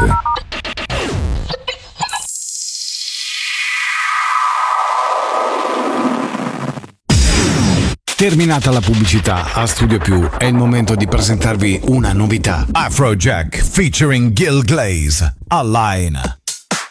Night. Terminata la pubblicità, a Studio Più è il momento di presentarvi una novità. Afrojack featuring Gil Glaze, Align.